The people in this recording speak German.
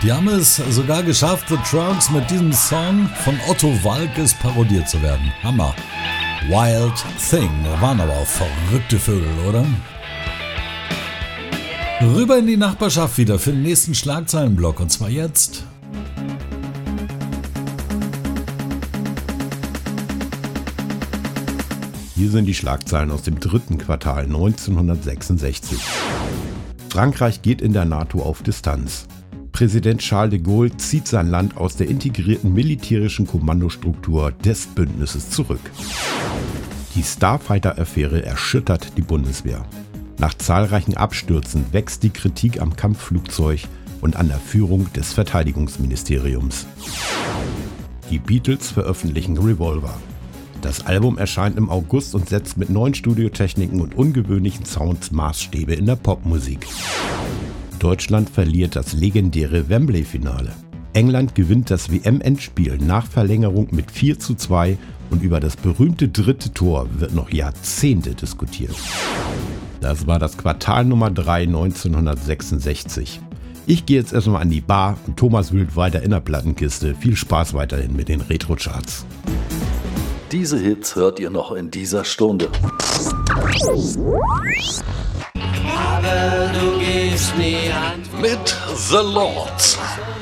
Die haben es sogar geschafft, The Trunks mit diesem Song von Otto Waalkes parodiert zu werden. Hammer. Wild Thing. Waren aber auch verrückte Vögel, oder? Rüber in die Nachbarschaft wieder für den nächsten Schlagzeilenblock. Und zwar jetzt. Hier sind die Schlagzeilen aus dem dritten Quartal 1966. Frankreich geht in der NATO auf Distanz. Präsident Charles de Gaulle zieht sein Land aus der integrierten militärischen Kommandostruktur des Bündnisses zurück. Die Starfighter-Affäre erschüttert die Bundeswehr. Nach zahlreichen Abstürzen wächst die Kritik am Kampfflugzeug und an der Führung des Verteidigungsministeriums. Die Beatles veröffentlichen Revolver. Das Album erscheint im August und setzt mit neuen Studiotechniken und ungewöhnlichen Sounds Maßstäbe in der Popmusik. Deutschland verliert das legendäre Wembley-Finale. England gewinnt das WM-Endspiel nach Verlängerung mit 4:2 und über das berühmte dritte Tor wird noch Jahrzehnte diskutiert. Das war das Quartal Nummer 3 1966. Ich gehe jetzt erstmal an die Bar und Thomas wühlt weiter in der Plattenkiste. Viel Spaß weiterhin mit den Retro-Charts. Diese Hits hört ihr noch in dieser Stunde. Aber du gehst nie an. Mit The Lords.